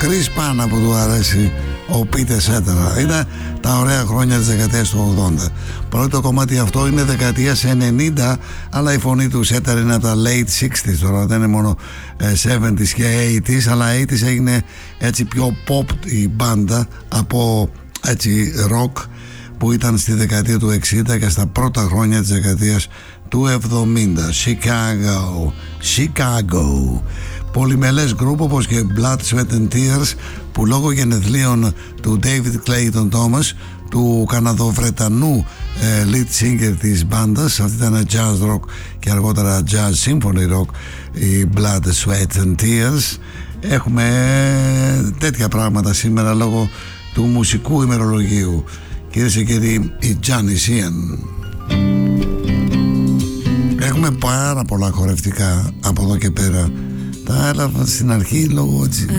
Chris Pana που του αρέσει, ο Peter Cetera. Είναι τα ωραία χρόνια της δεκαετίας του 80. Παρότι το κομμάτι αυτό είναι δεκαετίας 90, αλλά η φωνή του Cetera είναι από τα late 60s τώρα, δεν είναι μόνο 70s και 80s, αλλά 80s έγινε έτσι πιο pop η μπάντα από έτσι rock που ήταν στη δεκαετία του 60 και στα πρώτα χρόνια της δεκαετίας του 70. Chicago. Πολυμελές γκρουπ όπως και Blood, Sweat and Tears, που λόγω γενεθλίων του David Clayton Thomas, του Καναδοβρετανού lead singer της μπάντας, αυτή ήταν jazz rock και αργότερα jazz symphony rock, η Blood, Sweat and Tears. Έχουμε τέτοια πράγματα σήμερα λόγω του μουσικού ημερολογίου. Κυρίες και κύριοι, η Janis Ian. Έχουμε πάρα πολλά χορευτικά από εδώ και πέρα. Τα έλαβα στην αρχή λόγω έτσι